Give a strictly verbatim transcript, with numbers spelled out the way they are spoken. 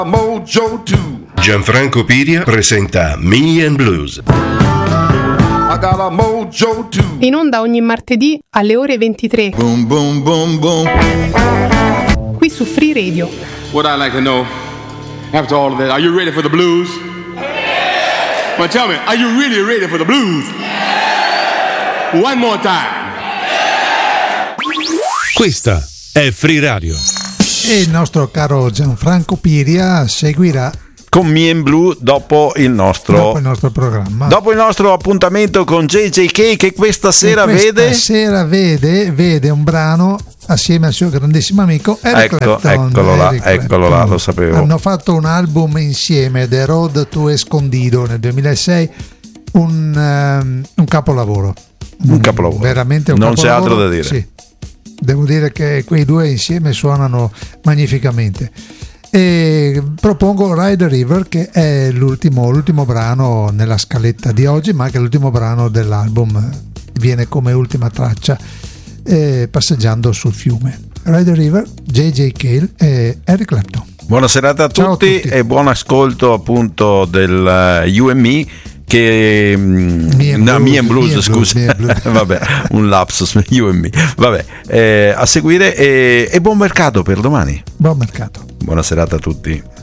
Mojo two. Gianfranco Piria presenta Me and Blues. I got a mojo two. In onda ogni martedì alle ore ventitré. Boom, boom, boom, boom. Qui su Free Radio. What I'd like to know, after all of that, are you ready for the blues? Well, tell me, are you really ready for the blues? One more time. Questa è Free Radio. E il nostro caro Gianfranco Piria seguirà con Me and Blue dopo il nostro dopo il nostro programma, dopo il nostro appuntamento con J J K, che questa sera questa vede sera vede vede un brano assieme al suo grandissimo amico Eric ecco, Clapton. eccolo là, Eric eccolo Clapton. là, lo sapevo. Hanno fatto un album insieme, The Road to Escondido, nel duemilasei, un, um, un capolavoro. Un capolavoro. Veramente un non capolavoro. c'è altro da dire. Sì. Devo dire che quei due insieme suonano magnificamente. E propongo Ride the River, che è l'ultimo, l'ultimo brano nella scaletta di oggi, ma anche l'ultimo brano dell'album, viene come ultima traccia, eh, passeggiando sul fiume. Ride the River, J J Cale e Eric Clapton. Buona serata a tutti, Ciao a tutti e buon ascolto appunto del uh, You and Me, che Me and no, Blues, Me and Blues, Me and scusa. Blues, Me and Blues. Vabbè, un lapsus. You and Me, vabbè, eh, a seguire, e, e buon mercato per domani. Buon mercato. Buona serata a tutti.